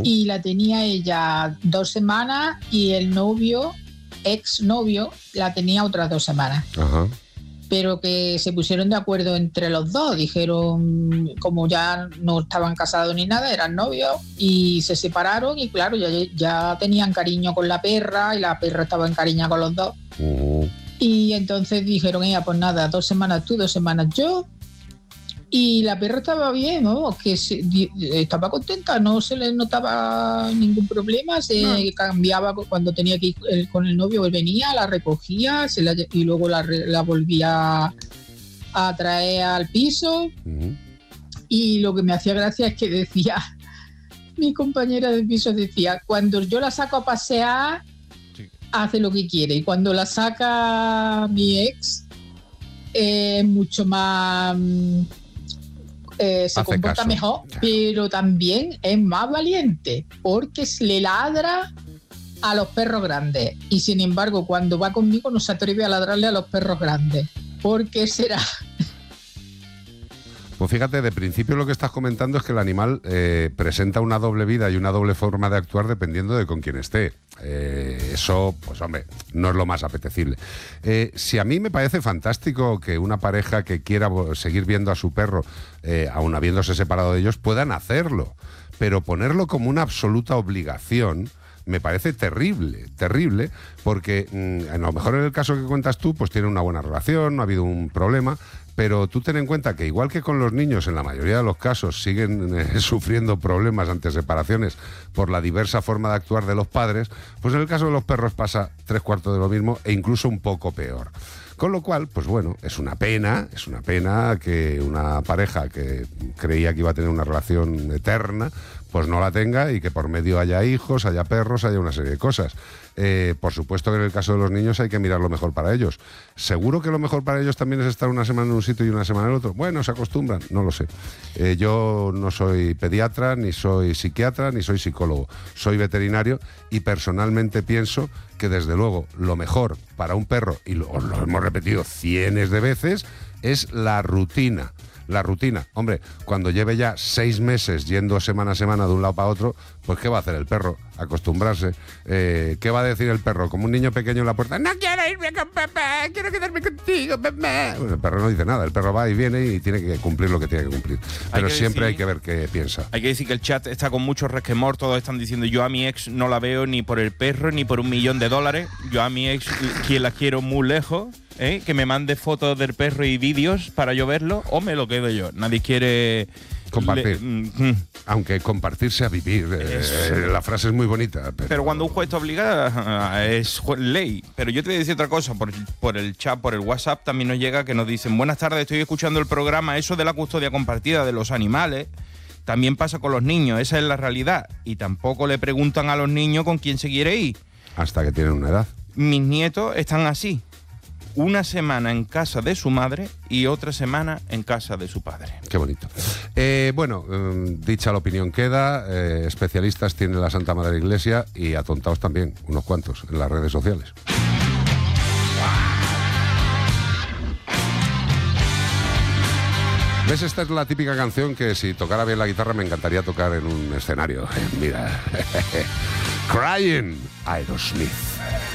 y la tenía ella 2 semanas y el novio, exnovio, la tenía otras 2 semanas. Ajá. Pero que se pusieron de acuerdo entre los dos, dijeron, como ya no estaban casados ni nada, eran novios, y se separaron y claro, ya tenían cariño con la perra y la perra estaba encariñada con los dos. Y entonces dijeron, pues nada, 2 semanas tú, 2 semanas yo. Y la perra estaba bien, ¿no? Que estaba contenta, no se le notaba ningún problema, cambiaba cuando tenía que ir con el novio, él venía, la recogía y luego la volvía a traer al piso. Y lo que me hacía gracia es que decía, mi compañera de piso decía, cuando yo la saco a pasear, hace lo que quiere, y cuando la saca mi ex, mucho más... se comporta caso. Mejor, pero también es más valiente porque le ladra a los perros grandes y sin embargo cuando va conmigo no se atreve a ladrarle a los perros grandes. ¿Por qué será? Pues fíjate, de principio lo que estás comentando es que el animal presenta una doble vida y una doble forma de actuar dependiendo de con quién esté. Eso, pues hombre, no es lo más apetecible. Si a mí me parece fantástico que una pareja que quiera seguir viendo a su perro, aun habiéndose separado de ellos, puedan hacerlo, pero ponerlo como una absoluta obligación me parece terrible, porque a lo mejor en el caso que cuentas tú, pues tiene una buena relación, no ha habido un problema, pero tú ten en cuenta que igual que con los niños, en la mayoría de los casos siguen sufriendo problemas ante separaciones por la diversa forma de actuar de los padres, pues en el caso de los perros pasa 3/4 de lo mismo e incluso un poco peor. Con lo cual, pues bueno, es una pena que una pareja que creía que iba a tener una relación eterna, pues no la tenga y que por medio haya hijos, haya perros, haya una serie de cosas. Por supuesto que en el caso de los niños hay que mirar lo mejor para ellos. Seguro que lo mejor para ellos también es estar una semana en un sitio y una semana en otro. Bueno, se acostumbran, no lo sé. Yo no soy pediatra, ni soy psiquiatra, ni soy psicólogo. Soy veterinario y personalmente pienso que desde luego lo mejor para un perro, y lo hemos repetido cientos de veces, es la rutina. La rutina. Hombre, cuando lleve ya 6 meses yendo semana a semana de un lado para otro, pues ¿qué va a hacer el perro? Acostumbrarse. ¿Qué va a decir el perro? Como un niño pequeño en la puerta, no quiero irme con papá, quiero quedarme contigo, papá. Bueno, el perro no dice nada, el perro va y viene y tiene que cumplir lo que tiene que cumplir. Pero siempre hay que ver qué piensa. Hay que decir que el chat está con mucho resquemor, todos están diciendo, yo a mi ex no la veo ni por el perro ni por $1.000.000, yo a mi ex quien la quiero muy lejos. Que me mande fotos del perro y vídeos para yo verlo, o me lo quedo yo. Nadie quiere compartir. Aunque compartir sea vivir. La frase es muy bonita. Pero cuando un juez te obliga, es ley. Pero yo te voy a decir otra cosa. Por el chat, por el WhatsApp, también nos llega que nos dicen, buenas tardes, estoy escuchando el programa. Eso de la custodia compartida de los animales también pasa con los niños. Esa es la realidad. Y tampoco le preguntan a los niños con quién se quiere ir. Hasta que tienen una edad. Mis nietos están así. Una semana en casa de su madre y otra semana en casa de su padre. Qué bonito. Bueno, dicha la opinión queda. Especialistas tiene la Santa Madre Iglesia y atontados también, unos cuantos, en las redes sociales. ¿Ves? Esta es la típica canción que si tocara bien la guitarra me encantaría tocar en un escenario. Mira. Crying, Aerosmith.